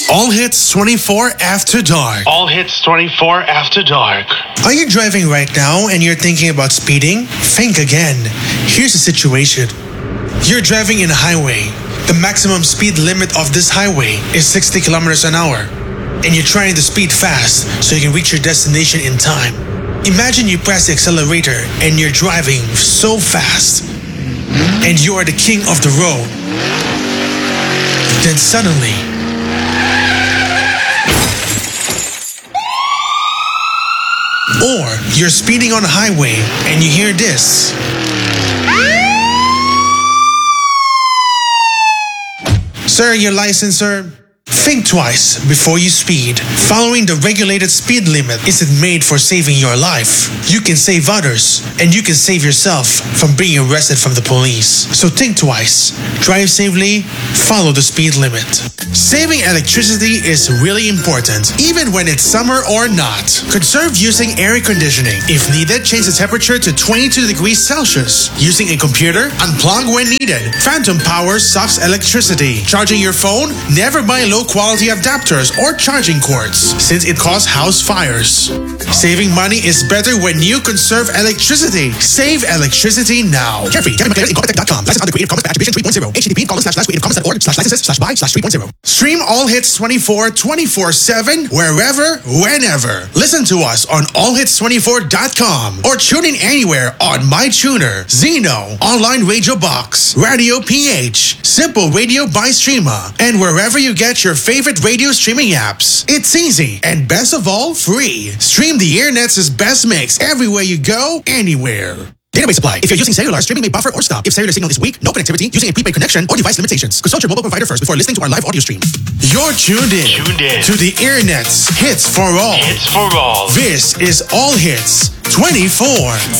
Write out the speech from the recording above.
All Hits 24 After Dark. All Hits 24 After Dark. Are you driving right now and you're thinking about speeding? Think again. Here's the situation. You're driving in a highway. The maximum speed limit of this highway is 60 kilometers an hour. And you're trying to speed fast so you can reach your destination in time. Imagine you press the accelerator and you're driving so fast. And you are the king of the road. Then suddenly, or you're speeding on a highway and you hear this. Sir, your license, sir? Think twice before you speed. Following the regulated speed limit isn't made for saving your life. You can save others, and you can save yourself from being arrested from the police. So think twice. Drive safely, follow the speed limit. Saving electricity is really important, even when it's summer or not. Conserve using air conditioning. If needed, change the temperature to 22 degrees Celsius. Using a computer, unplug when needed. Phantom power sucks electricity. Charging your phone, never buy low-quality adapters or charging cords, since it causes house fires. Saving money is better when you conserve electricity. Save electricity now. Carefree, GaryMcLaren.com. License under Creative Commons by Attribution 3.0. http://creativecommons.org/licenses/buy/3.0. Stream All Hits 24 24/7 wherever, whenever. Listen to us on allhits24.com or tune in anywhere on MyTuner, Zeno, Online Radio Box, Radio PH, Simple Radio by Streama, and wherever you get your favorite radio streaming apps. It's easy and best of all, free. Stream the Internet's best mix everywhere you go, anywhere. Database supply. If you're using cellular, streaming may buffer or stop. If cellular signal is weak, no connectivity, using a prepaid connection, or device limitations. Consult your mobile provider first before listening to our live audio stream. You're tuned in to the Internet's Hits for All. Hits for All. This is All Hits 24.